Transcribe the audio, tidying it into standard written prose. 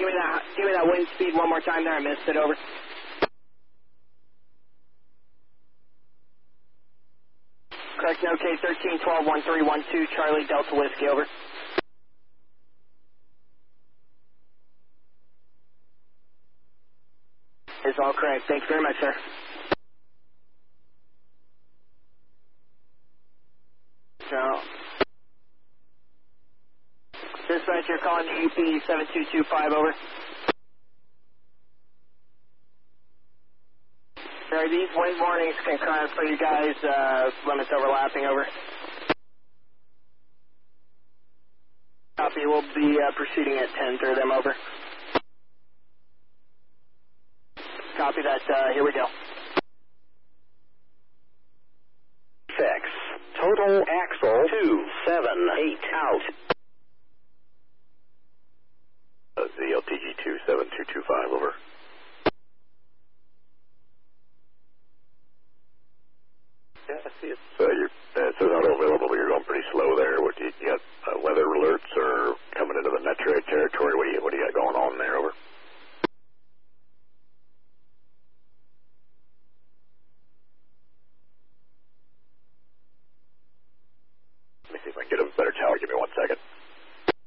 Give me that wind speed one more time there. I missed it. Over. Correct. Okay. 13121312 Charlie Delta Whiskey. Over. Is all correct. Thanks very much, sir. So, dispatch, you're calling the UP 7225, over. Sorry, these wind warnings concurrent for you guys, limits overlapping, over. Copy, we'll be proceeding at 10 through them, over. Copy that, here we go. 6. Total axle 278 out. ZLTG 27225, over. Yeah, I see it. It's not available, but you're going pretty slow there. What do you got? Weather alerts or coming into the metro territory? What do you got going on there, over? Let me see if I can get a better tower. Give me 1 second.